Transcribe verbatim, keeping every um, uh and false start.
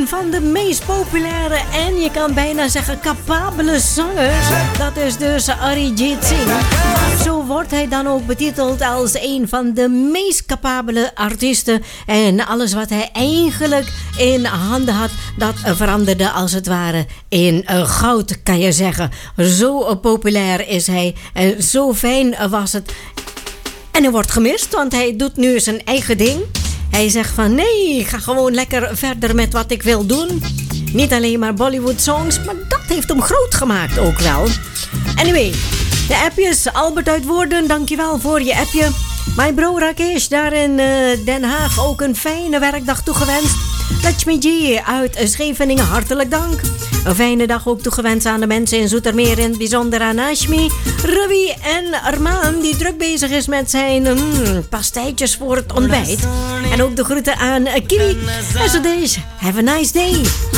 een van de meest populaire en je kan bijna zeggen capabele zangers. Dat is dus Arijit Singh. Zo wordt hij dan ook betiteld als een van de meest capabele artiesten. En alles wat hij eigenlijk in handen had, dat veranderde als het ware in goud, kan je zeggen. Zo populair is hij en zo fijn was het. En hij wordt gemist, want hij doet nu zijn eigen ding. Hij zegt van nee, ik ga gewoon lekker verder met wat ik wil doen. Niet alleen maar Bollywood songs, maar dat heeft hem groot gemaakt ook wel. Anyway, de appjes. Albert uit Woerden, dankjewel voor je appje. Mijn bro Rakesh daar in uh, Den Haag ook een fijne werkdag toegewenst. Lakshmi G uit Scheveningen, hartelijk dank. Een fijne dag ook toegewenst aan de mensen in Zoetermeer, in het bijzonder aan Ashmi, Ravi en Armaan die druk bezig is met zijn mm, pastijtjes voor het ontbijt. En ook de groeten aan Kiwi. En zo deze, have a nice day.